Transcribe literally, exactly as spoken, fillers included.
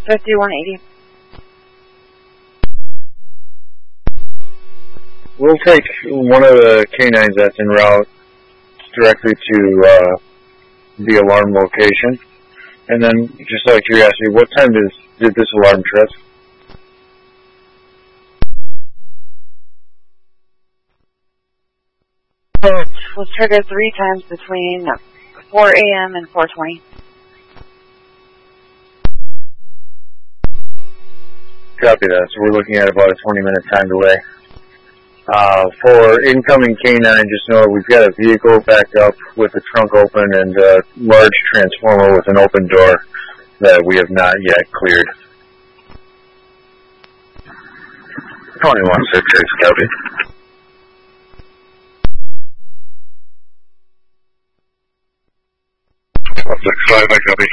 fifty-one eighty. We'll take one of the canines that's en route directly to uh, the alarm location. And then, just out of curiosity, what time does, did this alarm trip? It was triggered three times between four a.m. and four twenty. Copy that. So we're looking at about a twenty-minute time delay. Uh, for incoming canine, just know we've got a vehicle backed up with the trunk open and a large transformer with an open door that we have not yet cleared. twenty-one six six, copy. one six five, I copy.